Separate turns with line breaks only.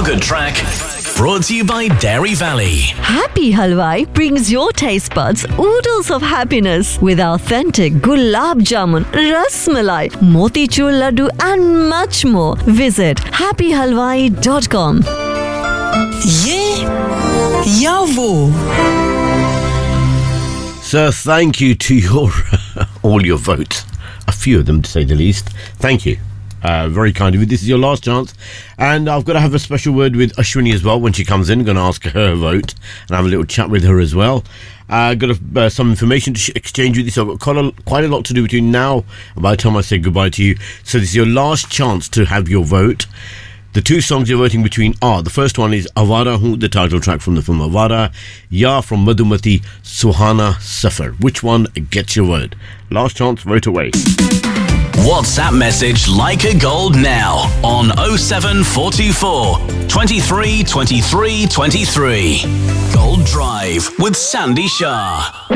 feel-good track brought to you by Dairy Valley.
Happy Halwai brings your taste buds oodles of happiness with authentic gulab jamun, ras malai, motichur laddu and much more. Visit happyhalwai.com.
ये या वो.
Sir, thank you to your all your votes. A few of them, to say the least. Thank you. Very kind of you. This is your last chance. And I've got to have a special word with Ashwini as well when she comes in. I'm going to ask her vote and have a little chat with her as well. I've got some information to exchange with you. So I've got quite a lot to do between now and by the time I say goodbye to you. So this is your last chance to have your vote. The two songs you're voting between are, the first one is Avara Hoon, the title track from the film Avara, Ya from Madhumati, Suhana Safar. Which one gets your vote? Last chance, vote away.
WhatsApp message Like a Gold now on 07424 23 23 23. Gold Drive with Sandy Shah.